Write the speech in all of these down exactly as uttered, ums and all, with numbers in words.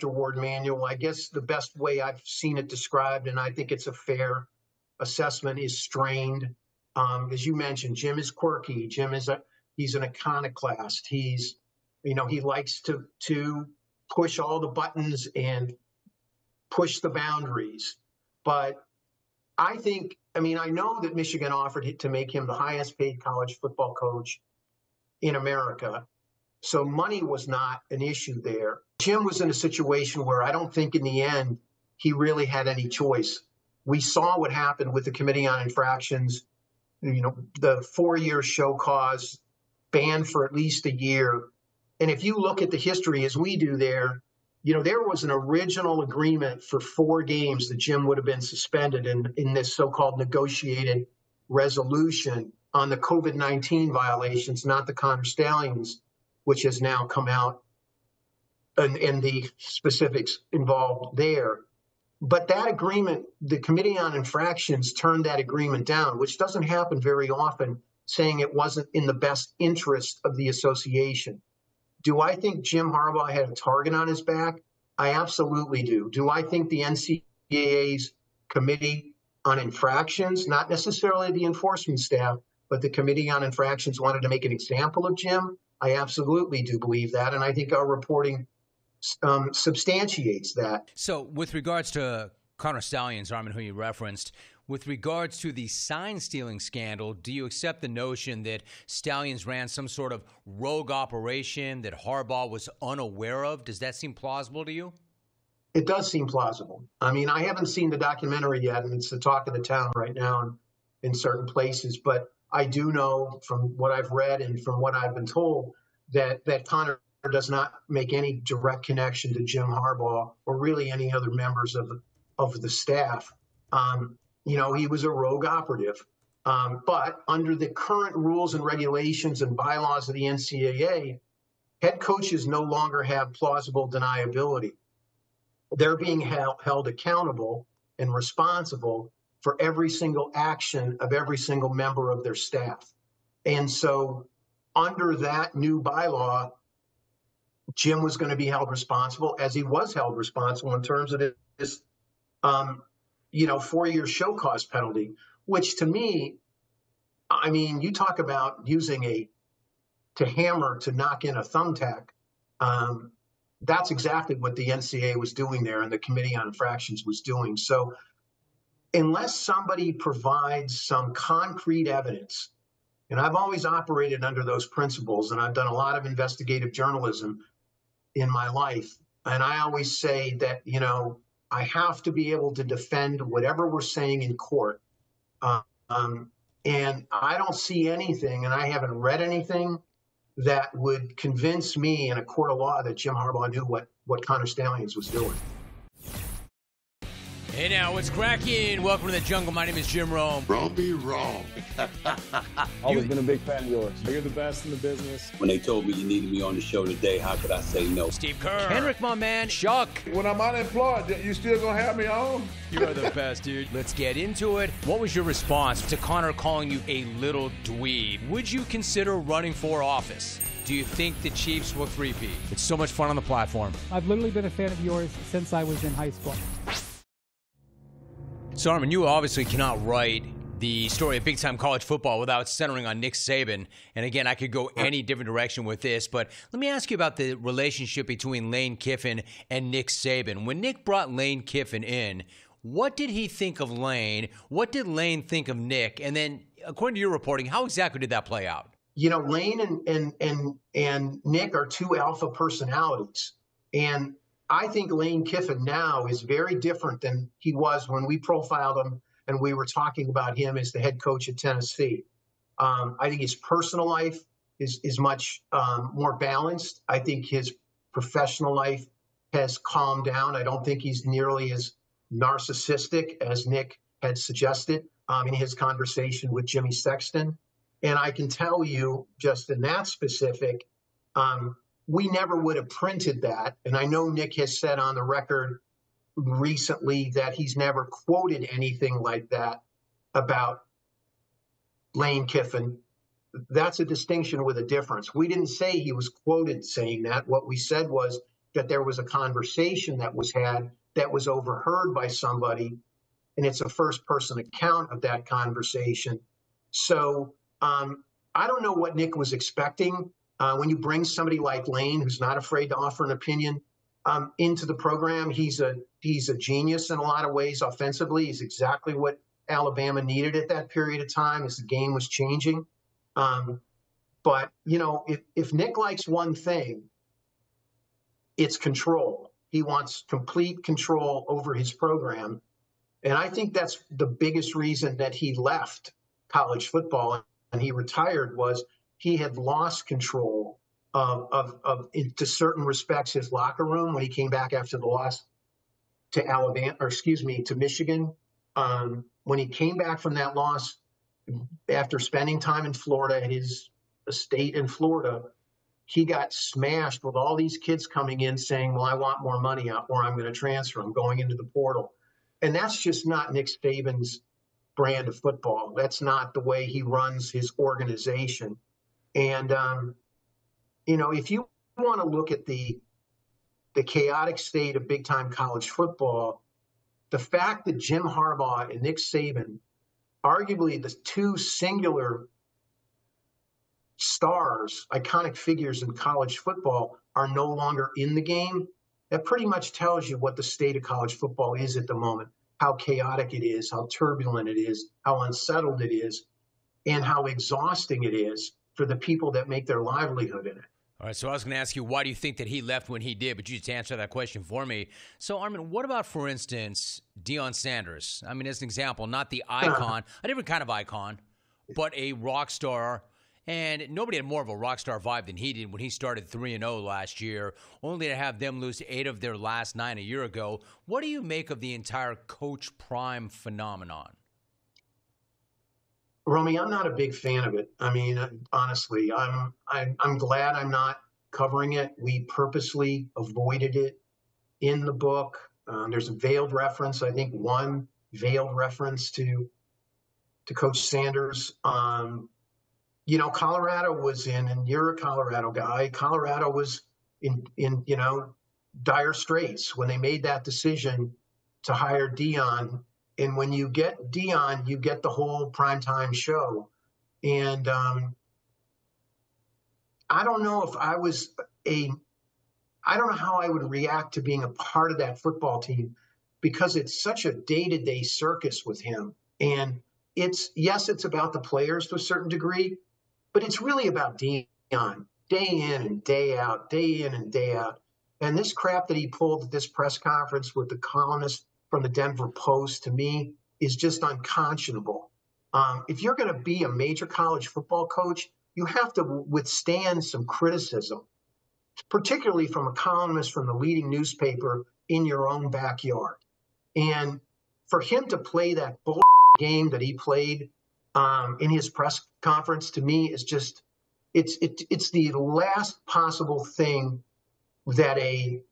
Doctor Ward Manual, I guess the best way I've seen it described, and I think it's a fair assessment, is strained. Um, as you mentioned, Jim is quirky. Jim is a he's an iconoclast. He's, you know, he likes to to push all the buttons and push the boundaries. But I think, I mean, I know that Michigan offered to make him the highest paid college football coach in America. So money was not an issue there. Jim was in a situation where I don't think in the end he really had any choice. We saw what happened with the Committee on Infractions, you know, the four-year show cause, banned for at least a year. And if you look at the history as we do there, you know, there was an original agreement for four games that Jim would have been suspended in, in this so-called negotiated resolution on the COVID nineteen violations, not the Connor Stalions, which has now come out, and, and the specifics involved there. But that agreement, the Committee on Infractions turned that agreement down, which doesn't happen very often, saying it wasn't in the best interest of the association. Do I think Jim Harbaugh had a target on his back? I absolutely do. Do I think the N C double A's Committee on Infractions, not necessarily the enforcement staff, but the Committee on Infractions wanted to make an example of Jim? I absolutely do believe that, and I think our reporting um, substantiates that. So with regards to Connor Stalions, Armin, who you referenced, with regards to the sign-stealing scandal, do you accept the notion that Stalions ran some sort of rogue operation that Harbaugh was unaware of? Does that seem plausible to you? It does seem plausible. I mean, I haven't seen the documentary yet, and it's the talk of the town right now in, in certain places, but I do know from what I've read and from what I've been told that, that Connor does not make any direct connection to Jim Harbaugh or really any other members of the, of the staff. Um, you know, he was a rogue operative. Um, but under the current rules and regulations and bylaws of the N C double A, head coaches no longer have plausible deniability. They're being held, held accountable and responsible for every single action of every single member of their staff. And so under that new bylaw, Jim was going to be held responsible, as he was held responsible in terms of this, um, you know, four-year show cause penalty, which to me, I mean, you talk about using a, to hammer to knock in a thumbtack. Um, that's exactly what the N C double A was doing there and the Committee on Infractions was doing. So unless somebody provides some concrete evidence, and I've always operated under those principles, and I've done a lot of investigative journalism in my life, and I always say that, you know, I have to be able to defend whatever we're saying in court. Uh, um, and I don't see anything, and I haven't read anything that would convince me in a court of law that Jim Harbaugh knew what, what Connor Stalions was doing. Hey now, what's cracking? Welcome to the jungle. My name is Jim Rome. Wrong be wrong. Always been a big fan of yours. You're the best in the business. When they told me you needed me on the show today, how could I say no? Steve Kerr. Henrik, my man. Chuck. When I'm unemployed, you still gonna have me on? You are the best, dude. Let's get into it. What was your response to Connor calling you a little dweeb? Would you consider running for office? Do you think the Chiefs will three-peat? It's so much fun on the platform. I've literally been a fan of yours since I was in high school. So, Armin, you obviously cannot write the story of big-time college football without centering on Nick Saban. And again, I could go any different direction with this, but let me ask you about the relationship between Lane Kiffin and Nick Saban. When Nick brought Lane Kiffin in, what did he think of Lane? What did Lane think of Nick? And then, according to your reporting, how exactly did that play out? You know, Lane and and and and Nick are two alpha personalities, and I think Lane Kiffin now is very different than he was when we profiled him and we were talking about him as the head coach at Tennessee. Um, I think his personal life is is much um, more balanced. I think his professional life has calmed down. I don't think he's nearly as narcissistic as Nick had suggested um, in his conversation with Jimmy Sexton. And I can tell you, just in that specific, um, we never would have printed that. And I know Nick has said on the record recently that he's never quoted anything like that about Lane Kiffin. That's a distinction with a difference. We didn't say he was quoted saying that. What we said was that there was a conversation that was had that was overheard by somebody, and it's a first-person account of that conversation. So um, I don't know what Nick was expecting. Uh, when you bring somebody like Lane, who's not afraid to offer an opinion, um, into the program, he's a he's a genius in a lot of ways offensively. He's exactly what Alabama needed at that period of time as the game was changing. Um, but, you know, if, if Nick likes one thing, it's control. He wants complete control over his program. And I think that's the biggest reason that he left college football and he retired was he had lost control of, of, of in, to certain respects, his locker room when he came back after the loss to Alabama, or excuse me, to Michigan. Um, when he came back from that loss after spending time in Florida at his estate in Florida, he got smashed with all these kids coming in saying, well, I want more money or I'm going to transfer. I'm going into the portal. And that's just not Nick Saban's brand of football. That's not the way he runs his organization. And, um, you know, if you want to look at the the chaotic state of big-time college football, the fact that Jim Harbaugh and Nick Saban, arguably the two singular stars, iconic figures in college football, are no longer in the game, that pretty much tells you what the state of college football is at the moment, how chaotic it is, how turbulent it is, how unsettled it is, and how exhausting it is for the people that make their livelihood in it. All right, so I was going to ask you, why do you think that he left when he did? But you just answered that question for me. So, Armin, what about, for instance, Deion Sanders? I mean, as an example, not the icon, a different kind of icon, but a rock star. And nobody had more of a rock star vibe than he did when he started three and oh last year, only to have them lose eight of their last nine a year ago. What do you make of the entire Coach Prime phenomenon? Romy, I'm not a big fan of it. I mean, honestly, I'm, I'm I'm glad I'm not covering it. We purposely avoided it in the book. Um, there's a veiled reference, I think one veiled reference to to Coach Sanders. Um, you know, Colorado was in, and you're a Colorado guy. Colorado was in in you know dire straits when they made that decision to hire Deion. And when you get Deion, you get the whole primetime show. And um, I don't know if I was a – I don't know how I would react to being a part of that football team because it's such a day-to-day circus with him. And it's – yes, it's about the players to a certain degree, but it's really about Deion day in and day out, day in and day out. And this crap that he pulled at this press conference with the columnist from the Denver Post, to me, is just unconscionable. Um, if you're going to be a major college football coach, you have to withstand some criticism, particularly from a columnist from the leading newspaper in your own backyard. And for him to play that bull game that he played um, in his press conference, to me, is just, it's, it, it's the last possible thing that a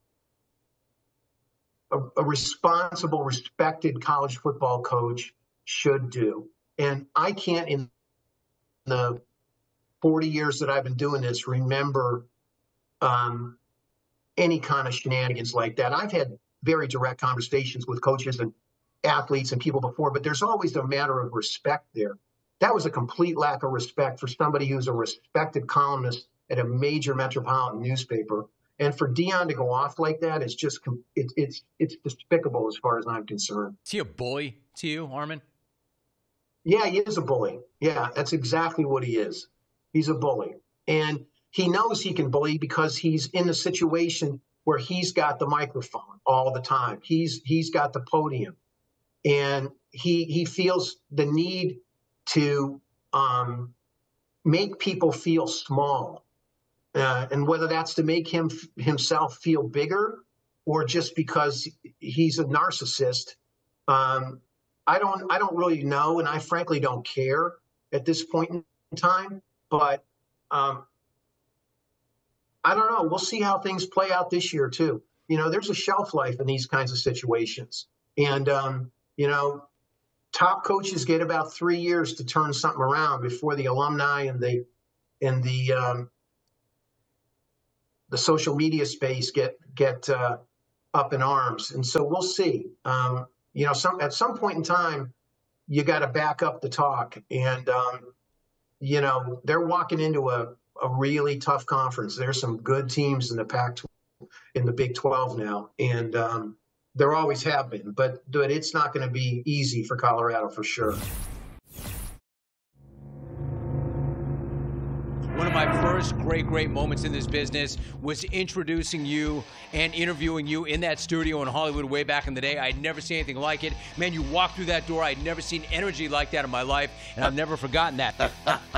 A, a responsible, respected college football coach should do. And I can't, in the forty years that I've been doing this, remember um, any kind of shenanigans like that. I've had very direct conversations with coaches and athletes and people before, but there's always a matter of respect there. That was a complete lack of respect for somebody who's a respected columnist at a major metropolitan newspaper. And for Deion to go off like that is just it, it's it's despicable as far as I'm concerned. Is he a bully to you, Armin? Yeah, he is a bully. Yeah, that's exactly what he is. He's a bully. And he knows he can bully because he's in a situation where he's got the microphone all the time. He's he's got the podium. And he he feels the need to um, make people feel small. Uh, and whether that's to make him himself feel bigger or just because he's a narcissist, um, I don't I don't really know, and I frankly don't care at this point in time. But um, I don't know. We'll see how things play out this year too. You know, there's a shelf life in these kinds of situations, and um, you know, top coaches get about three years to turn something around before the alumni and the and the um, the social media space get get uh, up in arms. And so we'll see. Um, you know, some at some point in time, you got to back up the talk. And um, you know, they're walking into a, a really tough conference. There's some good teams in the Pac twelve, in the Big twelve now, and um, there always have been. But but it's not going to be easy for Colorado for sure. One of my first great, great moments in this business was introducing you and interviewing you in that studio in Hollywood way back in the day. I'd never seen anything like it. Man, you walked through that door. I'd never seen energy like that in my life, and I've never forgotten that.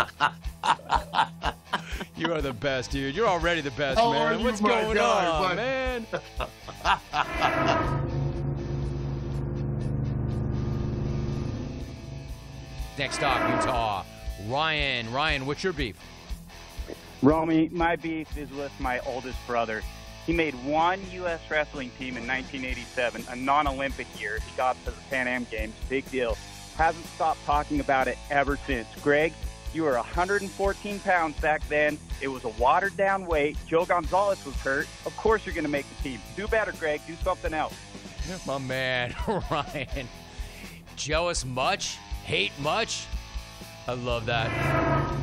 You are the best, dude. You're already the best, How man. are you, What's my going guy, on, buddy? man? Next up, Utah. Ryan. Ryan, what's your beef? Romy, my beef is with my oldest brother. He made one U S wrestling team in nineteen eighty-seven, a non-Olympic year. He got to the Pan Am Games, big deal. Hasn't stopped talking about it ever since. Greg, you were one hundred fourteen pounds back then. It was a watered-down weight. Joe Gonzalez was hurt. Of course you're going to make the team. Do better, Greg. Do something else. My man, Ryan. Jealous much? Hate much? I love that.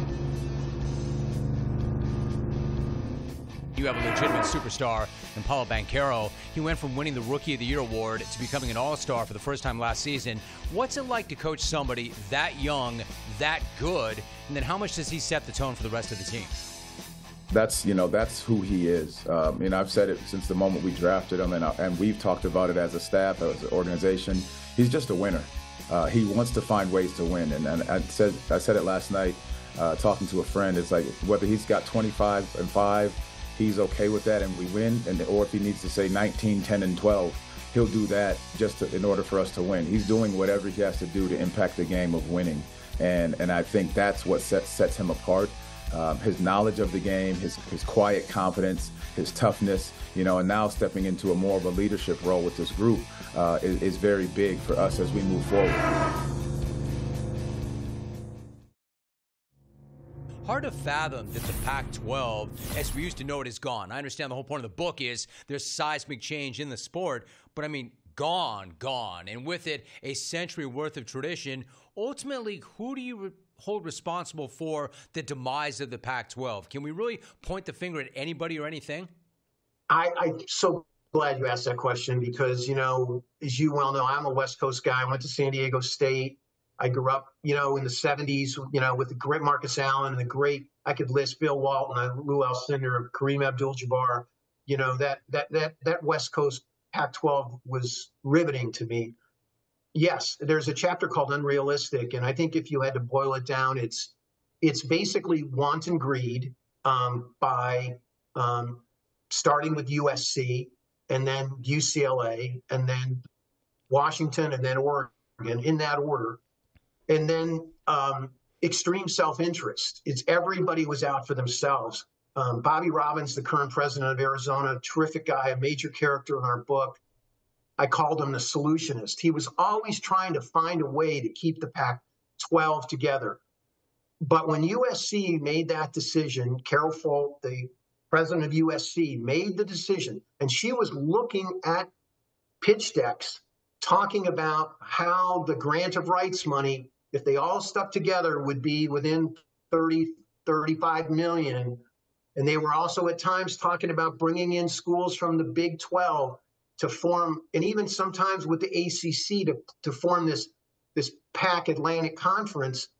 You have a legitimate superstar in Paulo Banchero. He went from winning the Rookie of the Year award to becoming an all-star for the first time last season. What's it like to coach somebody that young, that good, and then how much does he set the tone for the rest of the team? That's, you know, that's who he is. Um, and I've said it since the moment we drafted him, and, I, and we've talked about it as a staff, as an organization. He's just a winner. Uh, he wants to find ways to win. And, and I said I said it last night, uh, talking to a friend. It's like whether he's got twenty-five and five, he's okay with that and we win, and or if he needs to say nineteen, ten, and twelve, he'll do that just to, in order for us to win. He's doing whatever he has to do to impact the game of winning. And and I think that's what sets, sets him apart. Um, his knowledge of the game, his, his quiet confidence, his toughness, you know, and now stepping into a more of a leadership role with this group uh, is, is very big for us as we move forward. Hard to fathom that the Pac twelve, as we used to know it, is gone. I understand the whole point of the book is there's seismic change in the sport, but I mean, gone, gone. And with it, a century worth of tradition. Ultimately, who do you re- hold responsible for the demise of the Pac twelve? Can we really point the finger at anybody or anything? I, I'm so glad you asked that question because, you know, as you well know, I'm a West Coast guy. I went to San Diego State. I grew up, you know, in the seventies, you know, with the great Marcus Allen and the great, I could list Bill Walton, Lou Alcindor, Kareem Abdul-Jabbar. You know, that that that that West Coast Pac twelve was riveting to me. Yes, there's a chapter called Unrealistic, and I think if you had to boil it down, it's it's basically wanton greed um, by um, starting with U S C and then U C L A and then Washington and then Oregon in that order. And then um, extreme self-interest. It's everybody was out for themselves. Um, Bobby Robbins, the current president of Arizona, a terrific guy, a major character in our book. I called him the solutionist. He was always trying to find a way to keep the Pac twelve together. But when U S C made that decision, Carol Folt, the president of U S C, made the decision, and she was looking at pitch decks, talking about how the grant of rights money, if they all stuck together, would be within thirty, thirty-five million. And they were also at times talking about bringing in schools from the Big twelve to form, and even sometimes with the A C C to, to form this, this Pac Atlantic Conference.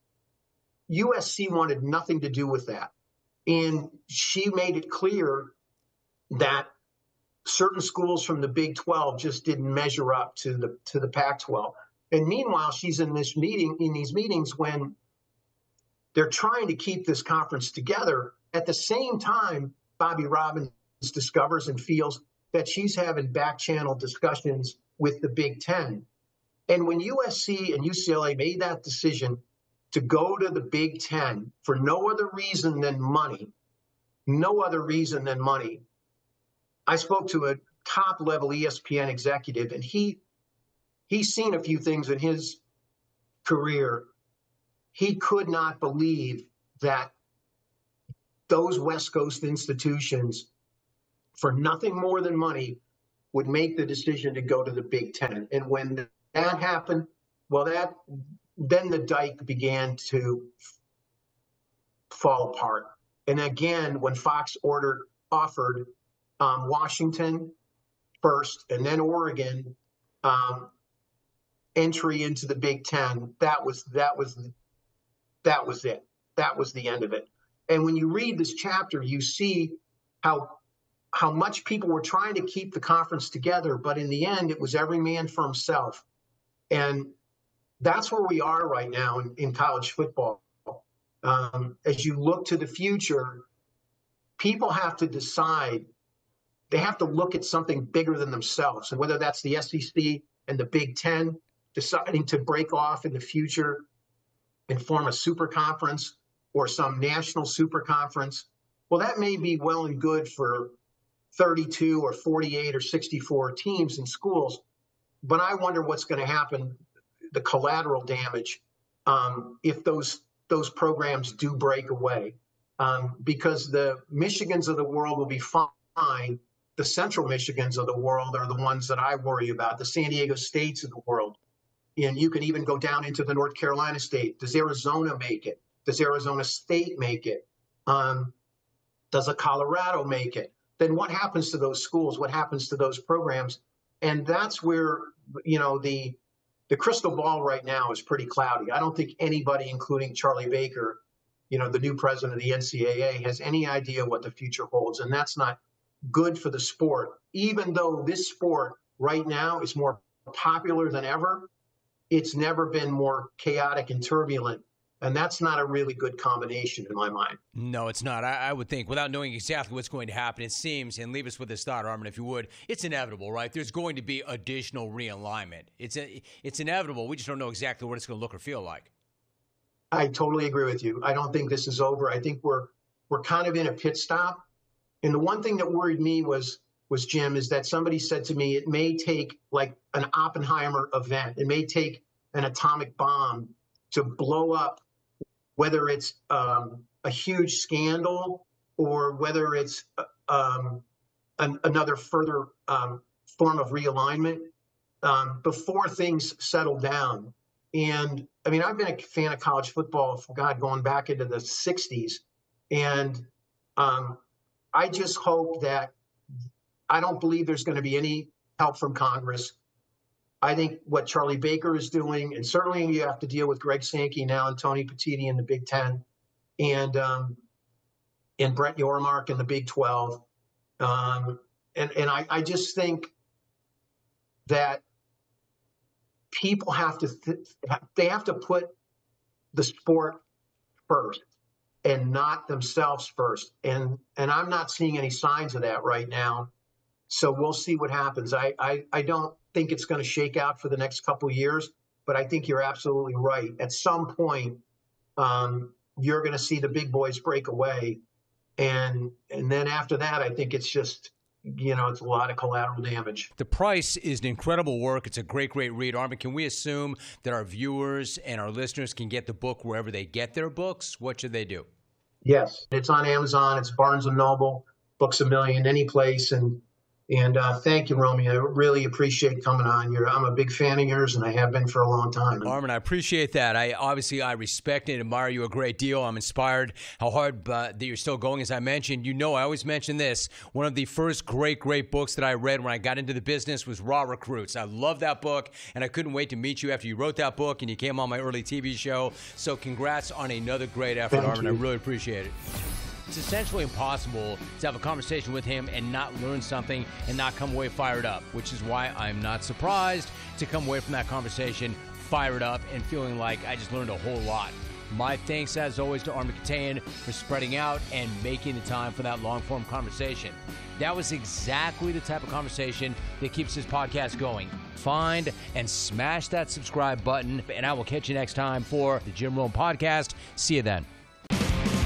U S C wanted nothing to do with that. And she made it clear that certain schools from the Big twelve just didn't measure up to the to the Pac twelve. And meanwhile, she's in this meeting, in these meetings when they're trying to keep this conference together. At the same time, Bobby Robbins discovers and feels that she's having back-channel discussions with the Big Ten. And when U S C and U C L A made that decision to go to the Big Ten for no other reason than money, no other reason than money, I spoke to a top-level E S P N executive, and he he's seen a few things in his career. He could not believe that those West Coast institutions for nothing more than money, would make the decision to go to the Big Ten. And when that happened, well, that then the dike began to fall apart. And again, when Fox ordered offered um, Washington first and then Oregon um, entry into the Big Ten, that was that was that was it. That was the end of it. And when you read this chapter, you see how how much people were trying to keep the conference together, but in the end, it was every man for himself. And that's where we are right now in, in college football. Um, as you look to the future, people have to decide, they have to look at something bigger than themselves. And whether that's the S E C and the Big Ten deciding to break off in the future and form a super conference or some national super conference, well, that may be well and good for thirty-two or forty-eight or sixty-four teams in schools. But I wonder what's going to happen, the collateral damage, um, if those those programs do break away, um, because the Michigans of the world will be fine. The Central Michigans of the world are the ones that I worry about, the San Diego States of the world. And you can even go down into the North Carolina State. Does Arizona make it? Does Arizona State make it? Um, does a Colorado make it? Then what happens to those schools? What happens to those programs? And that's where, you know, the The crystal ball right now is pretty cloudy. I don't think anybody, including Charlie Baker, you know, the new president of the N C double A, has any idea what the future holds. And that's not good for the sport. Even though this sport right now is more popular than ever, it's never been more chaotic and turbulent. And that's not a really good combination in my mind. No, it's not. I, I would think, without knowing exactly what's going to happen, it seems, and leave us with this thought, Armin, if you would, it's inevitable, right? There's going to be additional realignment. It's a, it's inevitable. We just don't know exactly what it's going to look or feel like. I totally agree with you. I don't think this is over. I think we're we're kind of in a pit stop. And the one thing that worried me was, was Jim, is that somebody said to me, it may take like an Oppenheimer event. It may take an atomic bomb to blow up, whether it's um, a huge scandal or whether it's um, an, another further um, form of realignment um, before things settle down. And I mean, I've been a fan of college football, for God, going back into the sixties. And um, I just hope that, I don't believe there's going to be any help from Congress. I think what Charlie Baker is doing, and certainly you have to deal with Greg Sankey now and Tony Petitti in the Big Ten, and um, and Brett Yormark in the Big twelve, um, and and I, I just think that people have to th- they have to put the sport first and not themselves first, and and I'm not seeing any signs of that right now. So we'll see what happens. I I, I don't think it's going to shake out for the next couple of years, but I think you're absolutely right. At some point, um, you're going to see the big boys break away, and and then after that, I think it's just, you know, it's a lot of collateral damage. The Price is an incredible work. It's a great, great read. Armin, can we assume that our viewers and our listeners can get the book wherever they get their books? What should they do? Yes, it's on Amazon. It's Barnes and Noble, Books A Million, any place, and. And uh, thank you, Romy. I really appreciate coming on. You're, I'm a big fan of yours, and I have been for a long time. Armin, I appreciate that. I obviously I respect and admire you a great deal. I'm inspired how hard uh, that you're still going. As I mentioned, you know, I always mention this. One of the first great, great books that I read when I got into the business was Raw Recruits. I love that book, and I couldn't wait to meet you after you wrote that book and you came on my early T V show. So congrats on another great effort, Thank Armin. you. I really appreciate it. It's essentially impossible to have a conversation with him and not learn something and not come away fired up, which is why I'm not surprised to come away from that conversation fired up and feeling like I just learned a whole lot. My thanks, as always, to Armin Katayan for spreading out and making the time for that long-form conversation. That was exactly the type of conversation that keeps this podcast going. Find and smash that subscribe button, and I will catch you next time for the Jim Rome Podcast. See you then.